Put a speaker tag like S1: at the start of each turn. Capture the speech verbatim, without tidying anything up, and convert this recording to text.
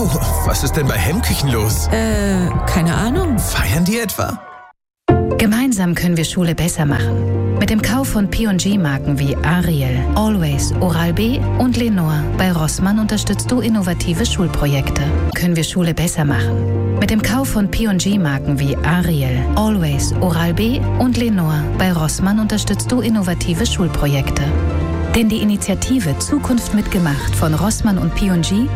S1: Wow, was ist denn bei Hemmküchen los?
S2: Äh, keine Ahnung.
S1: Feiern die etwa?
S3: Gemeinsam können wir Schule besser machen. Mit dem Kauf von P und G-Marken wie Ariel, Always, Oral-B und Lenore bei Rossmann unterstützt du innovative Schulprojekte. Können wir Schule besser machen. Mit dem Kauf von P und G-Marken wie Ariel, Always, Oral-B und Lenore bei Rossmann unterstützt du innovative Schulprojekte. Denn die Initiative Zukunft mitgemacht von Rossmann und P und G